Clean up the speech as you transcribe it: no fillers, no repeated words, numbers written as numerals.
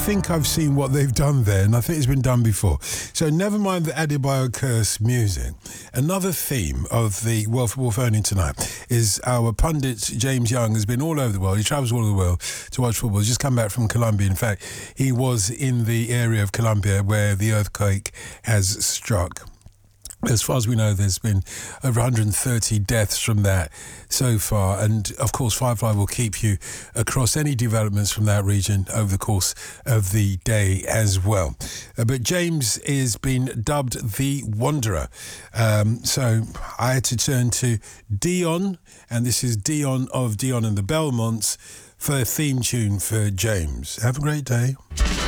think I've seen what they've done there, and I think it's been done before. So never mind the Adebayo Curse music. Another theme of the World Football Phone-In tonight is our pundit James Young has been all over the world. He travels all over the world to watch football. He's just come back from Colombia. In fact, he was in the area of Colombia where the earthquake has struck. As far as we know, there's been over 130 deaths from that so far. And, of course, Firefly will keep you across any developments from that region over the course of the day as well. But James is been dubbed the Wanderer. So I had to turn to Dion, and this is Dion of Dion and the Belmonts for a theme tune for James. Have a great day.